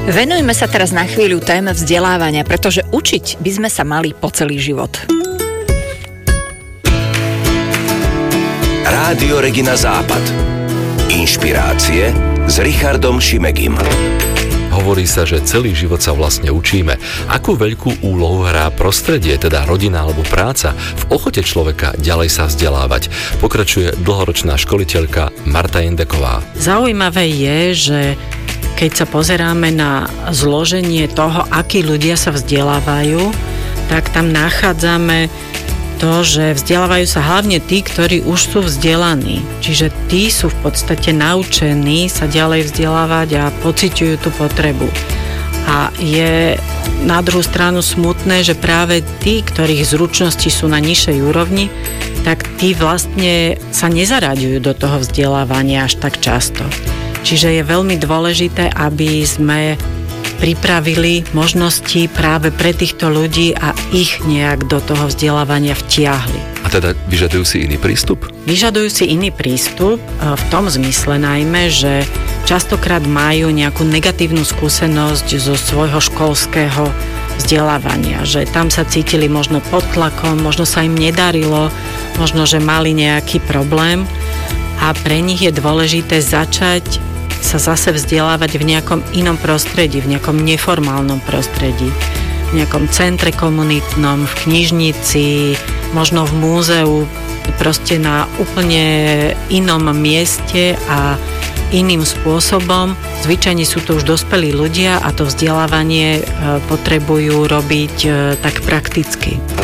Venujme sa teraz na chvíľu téme vzdelávania, pretože učiť by sme sa mali po celý život. Rádio Regina Západ. Inšpirácie s Richardom Šimegim. Hovorí sa, že celý život sa vlastne učíme. Akú veľkú úlohu hrá prostredie, teda rodina alebo práca, v ochote človeka ďalej sa vzdelávať? Pokračuje dlhoročná školiteľka Marta Jendeková. Zaujímavé je, že keď sa pozeráme na zloženie toho, akí ľudia sa vzdelávajú, tak tam nachádzame to, že vzdelávajú sa hlavne tí, ktorí už sú vzdelaní. Čiže tí sú v podstate naučení sa ďalej vzdelávať a pociťujú tú potrebu. A je na druhú stranu smutné, že práve tí, ktorých zručnosti sú na nižšej úrovni, tak tí vlastne sa nezaraďujú do toho vzdelávania až tak často. Čiže je veľmi dôležité, aby sme pripravili možnosti práve pre týchto ľudí a ich nejak do toho vzdelávania vtiahli. A teda vyžadujú si iný prístup? Vyžadujú si iný prístup v tom zmysle najmä, že častokrát majú nejakú negatívnu skúsenosť zo svojho školského vzdelávania, že tam sa cítili možno pod tlakom, možno sa im nedarilo, možno, že mali nejaký problém a pre nich je dôležité začať sa zase vzdelávať v nejakom inom prostredí, v nejakom neformálnom prostredí, v nejakom centre komunitnom, v knižnici, možno v múzeu, proste na úplne inom mieste a iným spôsobom. Zvyčajne sú to už dospelí ľudia a to vzdelávanie potrebujú robiť tak prakticky.